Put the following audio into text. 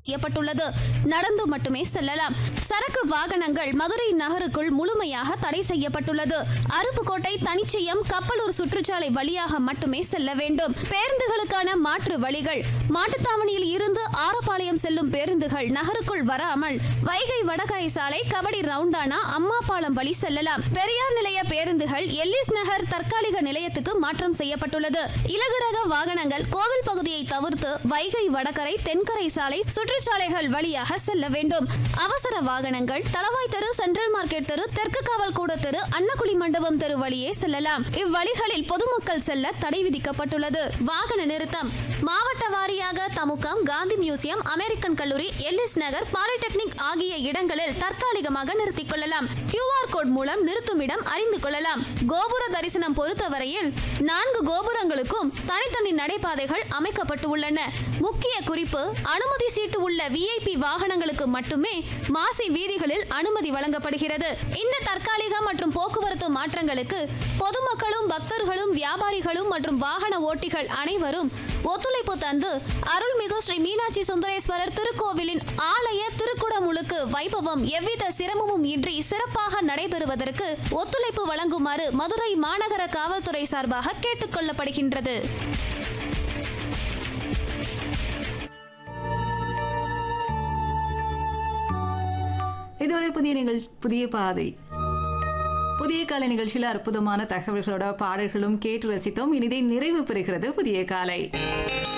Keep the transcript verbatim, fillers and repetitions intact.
செய்யப்பட்டுள்ளது. நடந்து மட்டுமே செல்லலாம். சரக்கு வாகனங்கள் மதுரை நகருக்குள் முழுமையாக தடை செய்யப்பட்டுள்ளது. அருப்புக்கோட்டை, தனிச்சயம், கப்பலூர் சுற்றுச்சாலை வழியாக மட்டுமே செல்ல வேண்டும். பேருந்துகளுக்கான மாற்று வழிகள்: மாட்டுத்தாவணியில் இருந்து ஆரப்பாளையம் செல்லும் பேருந்துகள் நகருக்குள் வராமல் வைகை வடகரை சாலை, கபடி ரவுண்டானா, அம்மாபாளையம் வழி செல்லலாம். பெரியார் நிலைய பேருந்துகள் எல்லிஸ் நகர் தற்காலிக நிலையத்துக்கு மாற்றம் செய்யப்பட்டுள்ளது. இலகுரக வாகனங்கள் கோவில் பகுதியை தவிர்த்து வைகை வடகரை, தென்கரை சாலை, சுற்றுச்சாலைகள் வழியாக செல்ல வேண்டும். அவசர வாகனங்கள் தளவாய் தெரு, சென்ட்ரல் மார்க்கெட் தெரு, தெற்கு காவல் கூட தெரு, அன்னக்குடி மண்டபம் தெரு வழியே செல்லலாம். இவ்வழிகளில் பொதுமக்கள் செல்ல தடை விதிக்கப்பட்டுள்ளது. வாகன நிறுத்தம்: மாவட்ட வாரியாக தமுகம், காந்தி மியூசியம், அமெரிக்கன் கல்லூரி, எல்லிஸ் நகர், பாலிடெக்னிக் ஆகிய இடங்களில் தற்காலிகமாக நிறுத்திக் கொள்ளலாம். கியூஆர் கோட் மூலம் நிறுத்துமிடம் அறிந்து கொள்ளலாம். கோபுர தரிசனம் பொறுத்தவரையில் நான்கு கோபுரங்களுக்கும் தனித்தனி நடைபாதைகள் அமைக்கப்பட்டு உள்ளன. முக்கிய குறிப்பு: அனுமதி சீட்டு உள்ள விஐபி வாகனங்களுக்கு மட்டுமே மாசி வீதிகளில் அனுமதி வழங்கப்படுகிறது. இந்த தற்காலிக மற்றும் போக்குவரத்து மாற்றங்களுக்கு பொதுமக்களும், பக்தர்களும், வியாபாரிகளும் மற்றும் வாகன ஓட்டிகள் அனைவரும் ஒத்துழைப்பு தந்து அருள்மிகு ஸ்ரீ மீனாட்சி சுந்தரேஸ்வரர் திருக்கோவிலின் ஆலய திருக்குடமுழுக்கு வைபவம் எவ்வித சிரமமும் இன்றி சிறப்பாக நடைபெறுவதற்கு ஒத்துழைப்பு வழங்குமாறு மதுரை மாநகர காவல்துறை சார்பாக கேட்டுக் கொள்ளப்படுகின்றது. இதுவரை புதிய நிகழ் புதிய பாதை புதிய காலை நிகழ்ச்சியில் அற்புதமான தகவல்களோட பாடல்களும் கேட்டு ரசித்தோம். இனிதே நிறைவு பெறுகிறது புதிய காலை.